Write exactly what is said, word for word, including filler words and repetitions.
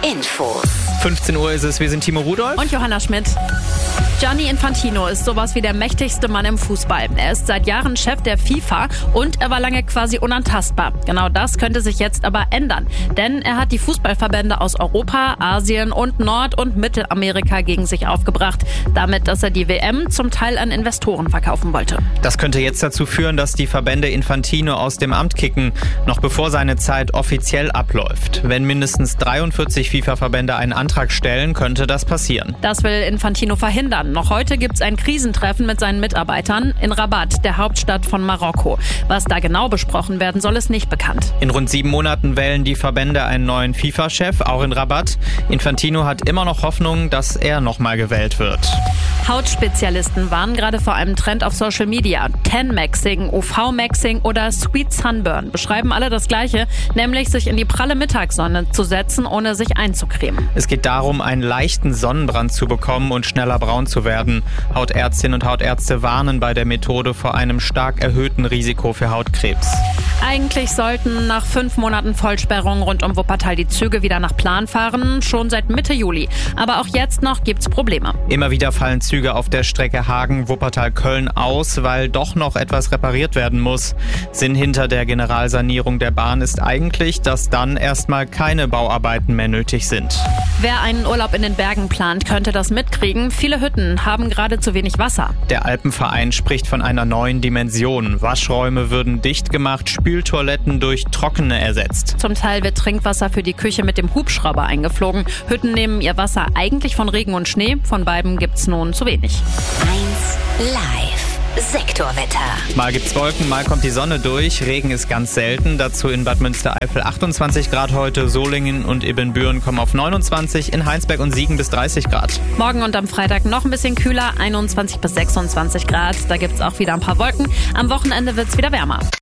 Infos. fünfzehn Uhr ist es, wir sind Timo Rudolph und Johanna Schmidt. Gianni Infantino ist sowas wie der mächtigste Mann im Fußball. Er ist seit Jahren Chef der FIFA und er war lange quasi unantastbar. Genau das könnte sich jetzt aber ändern. Denn er hat die Fußballverbände aus Europa, Asien und Nord- und Mittelamerika gegen sich aufgebracht. Damit, dass er die W M zum Teil an Investoren verkaufen wollte. Das könnte jetzt dazu führen, dass die Verbände Infantino aus dem Amt kicken, noch bevor seine Zeit offiziell abläuft. Wenn mindestens dreiundvierzig FIFA-Verbände einen Antrag stellen, könnte das passieren. Das will Infantino verhindern. Noch heute gibt es ein Krisentreffen mit seinen Mitarbeitern in Rabat, der Hauptstadt von Marokko. Was da genau besprochen werden soll, ist nicht bekannt. In rund sieben Monaten wählen die Verbände einen neuen FIFA-Chef, auch in Rabat. Infantino hat immer noch Hoffnung, dass er nochmal gewählt wird. Hautspezialisten warnen gerade vor einem Trend auf Social Media. Tan-Maxing, U V-Maxing oder Sweet Sunburn beschreiben alle das Gleiche, nämlich sich in die pralle Mittagssonne zu setzen, ohne sich einzucremen. Es geht darum, einen leichten Sonnenbrand zu bekommen und schneller braun zu werden. Hautärztinnen und Hautärzte warnen bei der Methode vor einem stark erhöhten Risiko für Hautkrebs. Eigentlich sollten nach fünf Monaten Vollsperrung rund um Wuppertal die Züge wieder nach Plan fahren, schon seit Mitte Juli. Aber auch jetzt noch gibt's Probleme. Immer wieder fallen Züge auf der Strecke Hagen-Wuppertal-Köln aus, weil doch noch etwas repariert werden muss. Sinn hinter der Generalsanierung der Bahn ist eigentlich, dass dann erstmal keine Bauarbeiten mehr nötig sind. Wer einen Urlaub in den Bergen plant, könnte das mitkriegen. Viele Hütten haben gerade zu wenig Wasser. Der Alpenverein spricht von einer neuen Dimension. Waschräume würden dicht gemacht, Spültoiletten durch trockene ersetzt. Zum Teil wird Trinkwasser für die Küche mit dem Hubschrauber eingeflogen. Hütten nehmen ihr Wasser eigentlich von Regen und Schnee. Von beiden gibt's nun zu wenig. eins Live. Sektorwetter. Mal gibt's Wolken, mal kommt die Sonne durch. Regen ist ganz selten. Dazu in Bad Münstereifel achtundzwanzig Grad heute. Solingen und Ibbenbüren kommen auf neunundzwanzig. In Heinsberg und Siegen bis dreißig Grad. Morgen und am Freitag noch ein bisschen kühler. einundzwanzig bis sechsundzwanzig Grad. Da gibt's auch wieder ein paar Wolken. Am Wochenende wird's wieder wärmer.